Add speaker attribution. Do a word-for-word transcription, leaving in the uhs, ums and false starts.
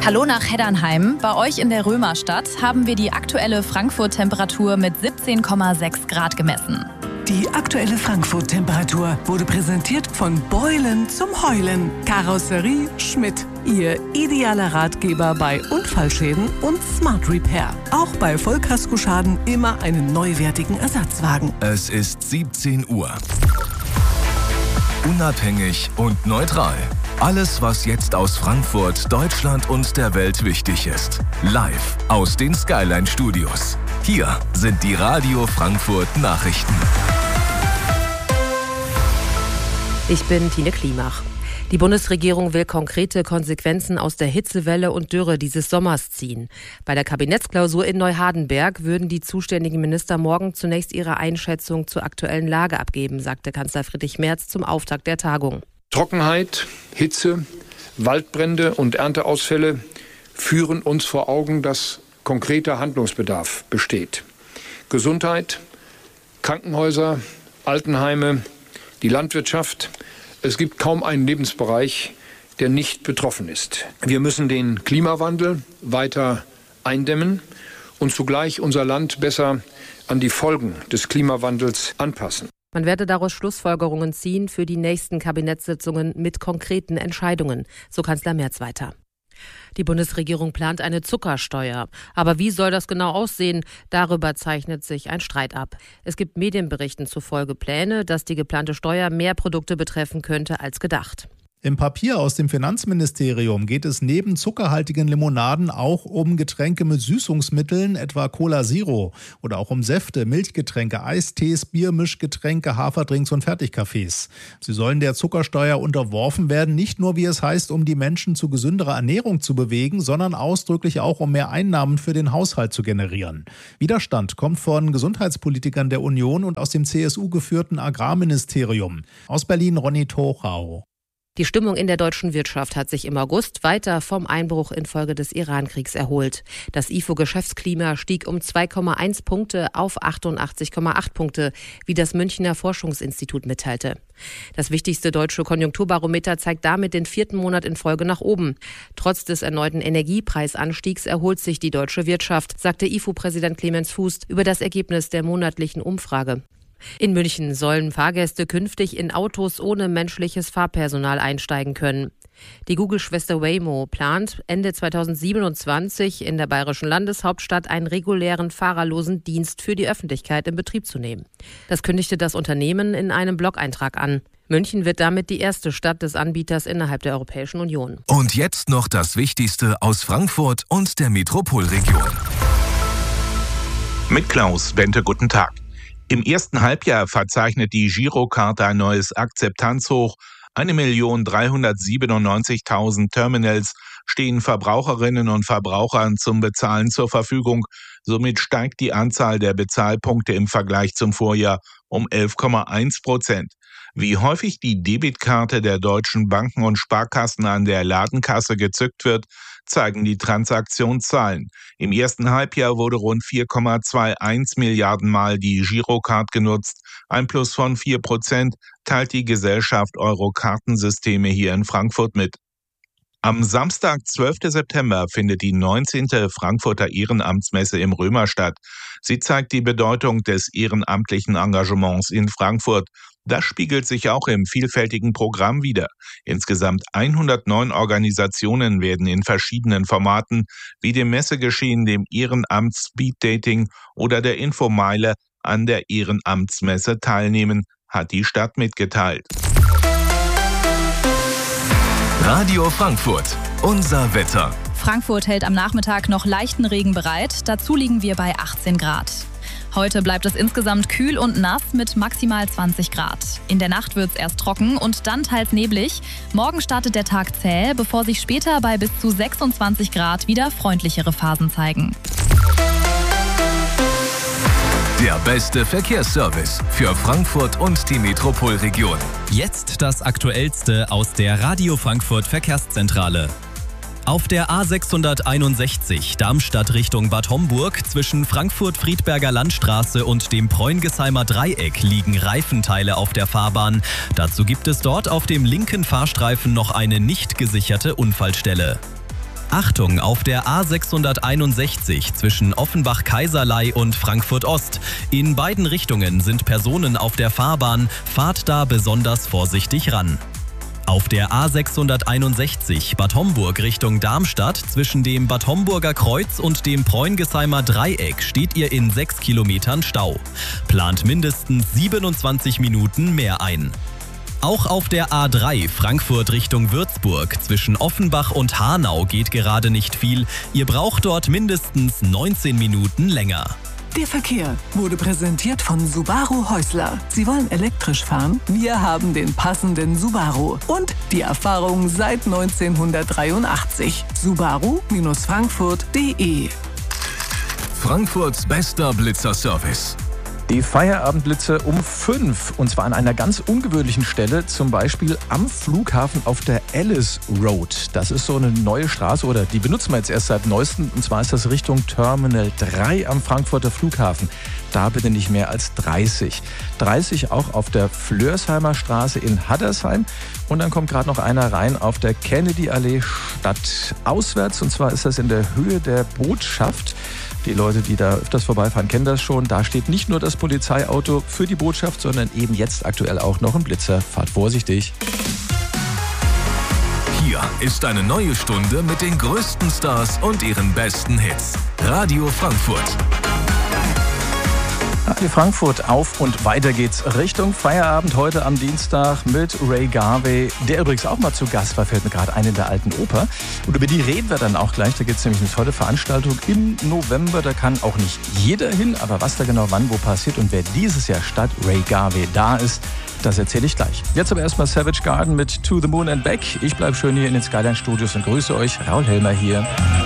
Speaker 1: Hallo nach Heddernheim. Bei euch in der Römerstadt haben wir die aktuelle Frankfurt-Temperatur mit siebzehn Komma sechs Grad gemessen.
Speaker 2: Die aktuelle Frankfurt-Temperatur wurde präsentiert von Beulen zum Heulen. Karosserie Schmidt. Ihr idealer Ratgeber bei Unfallschäden und Smart Repair. Auch bei Vollkaskoschaden immer einen neuwertigen Ersatzwagen.
Speaker 3: Es ist siebzehn Uhr. Unabhängig und neutral. Alles, was jetzt aus Frankfurt, Deutschland und der Welt wichtig ist. Live aus den Skyline Studios. Hier sind die Radio Frankfurt Nachrichten.
Speaker 4: Ich bin Tine Klimach. Die Bundesregierung will konkrete Konsequenzen aus der Hitzewelle und Dürre dieses Sommers ziehen. Bei der Kabinettsklausur in Neuhardenberg würden die zuständigen Minister morgen zunächst ihre Einschätzung zur aktuellen Lage abgeben, sagte Kanzler Friedrich Merz zum Auftakt der Tagung.
Speaker 5: Trockenheit, Hitze, Waldbrände und Ernteausfälle führen uns vor Augen, dass konkreter Handlungsbedarf besteht. Gesundheit, Krankenhäuser, Altenheime, die Landwirtschaft. Es gibt kaum einen Lebensbereich, der nicht betroffen ist. Wir müssen den Klimawandel weiter eindämmen und zugleich unser Land besser an die Folgen des Klimawandels anpassen.
Speaker 4: Man werde daraus Schlussfolgerungen ziehen für die nächsten Kabinettssitzungen mit konkreten Entscheidungen, so Kanzler Merz weiter. Die Bundesregierung plant eine Zuckersteuer. Aber wie soll das genau aussehen? Darüber zeichnet sich ein Streit ab. Es gibt Medienberichten zufolge Pläne, dass die geplante Steuer mehr Produkte betreffen könnte als gedacht.
Speaker 6: Im Papier aus dem Finanzministerium geht es neben zuckerhaltigen Limonaden auch um Getränke mit Süßungsmitteln, etwa Cola Zero, oder auch um Säfte, Milchgetränke, Eistees, Biermischgetränke, Haferdrinks und Fertigkaffees. Sie sollen der Zuckersteuer unterworfen werden, nicht nur, wie es heißt, um die Menschen zu gesünderer Ernährung zu bewegen, sondern ausdrücklich auch, um mehr Einnahmen für den Haushalt zu generieren. Widerstand kommt von Gesundheitspolitikern der Union und aus dem C S U-geführten Agrarministerium. Aus Berlin Ronny Tochau.
Speaker 4: Die Stimmung in der deutschen Wirtschaft hat sich im August weiter vom Einbruch infolge des Iran-Kriegs erholt. Das I F O-Geschäftsklima stieg um zwei Komma eins Punkte auf achtundachtzig Komma acht Punkte, wie das Münchner Forschungsinstitut mitteilte. Das wichtigste deutsche Konjunkturbarometer zeigt damit den vierten Monat in Folge nach oben. Trotz des erneuten Energiepreisanstiegs erholt sich die deutsche Wirtschaft, sagte I F O-Präsident Clemens Fuß über das Ergebnis der monatlichen Umfrage. In München sollen Fahrgäste künftig in Autos ohne menschliches Fahrpersonal einsteigen können. Die Google-Schwester Waymo plant, Ende zweitausendsiebenundzwanzig in der bayerischen Landeshauptstadt einen regulären fahrerlosen Dienst für die Öffentlichkeit in Betrieb zu nehmen. Das kündigte das Unternehmen in einem Blog-Eintrag an. München wird damit die erste Stadt des Anbieters innerhalb der Europäischen Union.
Speaker 3: Und jetzt noch das Wichtigste aus Frankfurt und der Metropolregion.
Speaker 7: Mit Klaus Bente, guten Tag. Im ersten Halbjahr verzeichnet die Girocard ein neues Akzeptanzhoch. eine Million dreihundertsiebenundneunzigtausend Terminals stehen Verbraucherinnen und Verbrauchern zum Bezahlen zur Verfügung. Somit steigt die Anzahl der Bezahlpunkte im Vergleich zum Vorjahr um elf Komma eins Prozent. Wie häufig die Debitkarte der deutschen Banken und Sparkassen an der Ladenkasse gezückt wird, zeigen die Transaktionszahlen. Im ersten Halbjahr wurde rund vier Komma einundzwanzig Milliarden Mal die Girocard genutzt. Ein Plus von vier Prozent teilt die Gesellschaft Euro-Kartensysteme hier in Frankfurt mit. Am Samstag, zwölften September, findet die neunzehnte Frankfurter Ehrenamtsmesse im Römer statt. Sie zeigt die Bedeutung des ehrenamtlichen Engagements in Frankfurt. Das spiegelt sich auch im vielfältigen Programm wider. Insgesamt hundertneun Organisationen werden in verschiedenen Formaten wie dem Messegeschehen, dem Ehrenamt Speed Dating oder der Infomeile an der Ehrenamtsmesse teilnehmen, hat die Stadt mitgeteilt.
Speaker 3: Radio Frankfurt, unser Wetter.
Speaker 1: Frankfurt hält am Nachmittag noch leichten Regen bereit. Dazu liegen wir bei achtzehn Grad. Heute bleibt es insgesamt kühl und nass mit maximal zwanzig Grad. In der Nacht wird es erst trocken und dann teils neblig. Morgen startet der Tag zäh, bevor sich später bei bis zu sechsundzwanzig Grad wieder freundlichere Phasen zeigen.
Speaker 3: Der beste Verkehrsservice für Frankfurt und die Metropolregion.
Speaker 8: Jetzt das Aktuellste aus der Radio Frankfurt Verkehrszentrale. Auf der A sechshunderteinundsechzig Darmstadt Richtung Bad Homburg zwischen Frankfurt-Friedberger Landstraße und dem Preungesheimer Dreieck liegen Reifenteile auf der Fahrbahn. Dazu gibt es dort auf dem linken Fahrstreifen noch eine nicht gesicherte Unfallstelle. Achtung, auf der A sechshunderteinundsechzig zwischen Offenbach-Kaiserlei und Frankfurt-Ost. In beiden Richtungen sind Personen auf der Fahrbahn. Fahrt da besonders vorsichtig ran. Auf der A sechshunderteinundsechzig Bad Homburg Richtung Darmstadt zwischen dem Bad Homburger Kreuz und dem Preungesheimer Dreieck steht ihr in sechs Kilometern Stau. Plant mindestens siebenundzwanzig Minuten mehr ein. Auch auf der A drei Frankfurt Richtung Würzburg zwischen Offenbach und Hanau geht gerade nicht viel. Ihr braucht dort mindestens neunzehn Minuten länger.
Speaker 2: Der Verkehr wurde präsentiert von Subaru Häusler. Sie wollen elektrisch fahren? Wir haben den passenden Subaru und die Erfahrung seit neunzehnhundertdreiundachtzig. Subaru Frankfurt punkt de.
Speaker 3: Frankfurts bester Blitzerservice.
Speaker 9: Die Feierabendblitze um fünf, und zwar an einer ganz ungewöhnlichen Stelle, zum Beispiel am Flughafen auf der Alice Road. Das ist so eine neue Straße, oder die benutzen wir jetzt erst seit neuestem, und zwar ist das Richtung Terminal drei am Frankfurter Flughafen. Da bitte nicht mehr als dreißig. dreißig auch auf der Flörsheimer Straße in Hattersheim, und dann kommt gerade noch einer rein auf der Kennedy-Allee stadtauswärts, und zwar ist das in der Höhe der Botschaft. Die Leute, die da öfters vorbeifahren, kennen das schon. Da steht nicht nur das Polizeiauto für die Botschaft, sondern eben jetzt aktuell auch noch ein Blitzer. Fahrt vorsichtig.
Speaker 3: Hier ist eine neue Stunde mit den größten Stars und ihren besten Hits. Radio Frankfurt.
Speaker 9: Radio Frankfurt auf und weiter geht's Richtung Feierabend heute am Dienstag mit Ray Garvey, der übrigens auch mal zu Gast war, fällt mir gerade ein, in der Alten Oper. Und über die reden wir dann auch gleich. Da gibt es nämlich eine tolle Veranstaltung im November. Da kann auch nicht jeder hin, aber was da genau wann wo passiert und wer dieses Jahr statt Ray Garvey da ist, das erzähle ich gleich. Jetzt aber erstmal Savage Garden mit To the Moon and Back. Ich bleibe schön hier in den Skyline Studios und grüße euch. Raul Helmer hier.